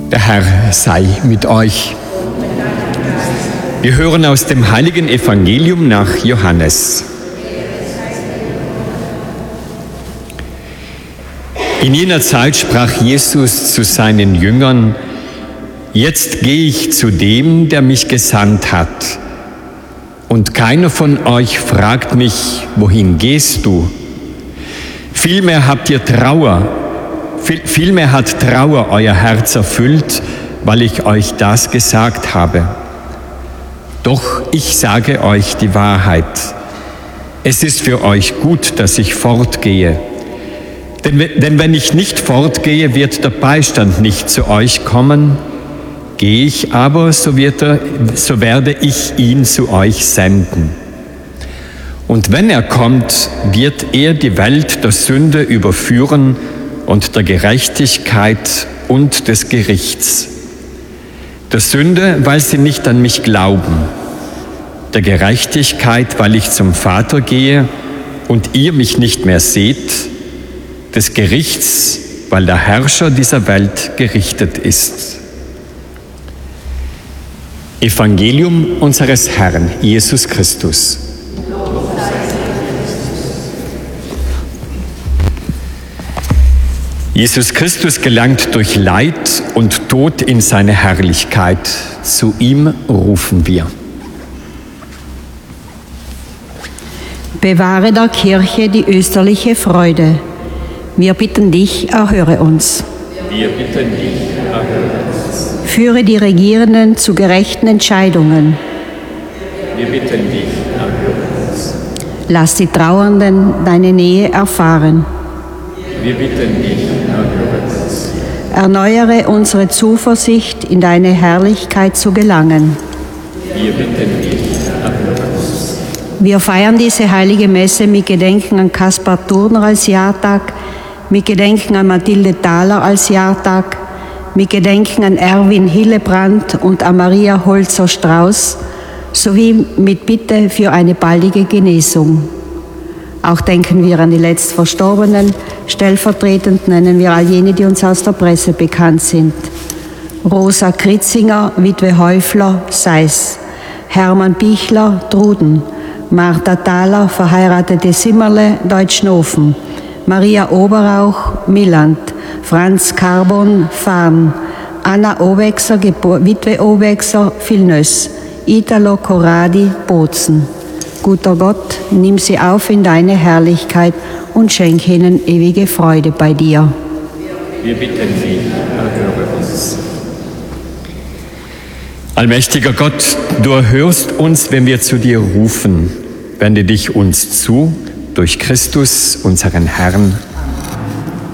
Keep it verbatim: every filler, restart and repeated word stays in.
Der Herr sei mit euch. Wir hören aus dem heiligen Evangelium nach Johannes. In jener Zeit sprach Jesus zu seinen Jüngern: Jetzt gehe ich zu dem, der mich gesandt hat. Und keiner von euch fragt mich, wohin gehst du? Vielmehr habt ihr Trauer, viel, vielmehr hat Trauer euer Herz erfüllt, weil ich euch das gesagt habe. Doch ich sage euch die Wahrheit. Es ist für euch gut, dass ich fortgehe. Denn, denn wenn ich nicht fortgehe, wird der Beistand nicht zu euch kommen. Gehe ich aber, so, wird er, so werde ich ihn zu euch senden. Und wenn er kommt, wird er die Welt der Sünde überführen und der Gerechtigkeit und des Gerichts. Der Sünde, weil sie nicht an mich glauben. Der Gerechtigkeit, weil ich zum Vater gehe und ihr mich nicht mehr seht. Des Gerichts, weil der Herrscher dieser Welt gerichtet ist. Evangelium unseres Herrn Jesus Christus. Jesus Christus gelangt durch Leid und Tod in seine Herrlichkeit. Zu ihm rufen wir. Bewahre der Kirche die österliche Freude. Wir bitten dich, erhöre uns. Wir bitten dich, erhöre uns. Führe die Regierenden zu gerechten Entscheidungen. Wir bitten dich, erhöre uns. Lass die Trauernden deine Nähe erfahren. Wir bitten dich, erhöre uns. Erneuere unsere Zuversicht, in deine Herrlichkeit zu gelangen. Wir bitten dich, erhöre uns. Wir feiern diese heilige Messe mit Gedenken an Kaspar Turner als Jahrtag, mit Gedenken an Mathilde Thaler als Jahrtag, mit Gedenken an Erwin Hillebrand und an Maria Holzer-Strauß, sowie mit Bitte für eine baldige Genesung. Auch denken wir an die Letztverstorbenen. Stellvertretend nennen wir all jene, die uns aus der Presse bekannt sind. Rosa Kritzinger, Witwe Häufler, Seiß. Hermann Bichler, Truden. Martha Thaler, verheiratete Simmerle, Deutschnofen. Maria Oberauch, Milland. Franz Carbon, Farn. Anna Owexer, Witwe Owexer, Vilnöss. Italo Corradi, Bozen. Guter Gott, nimm sie auf in deine Herrlichkeit und schenk ihnen ewige Freude bei dir. Wir bitten dich, erhöre uns. Allmächtiger Gott, du erhörst uns, wenn wir zu dir rufen. Wende dich uns zu, durch Christus, unseren Herrn.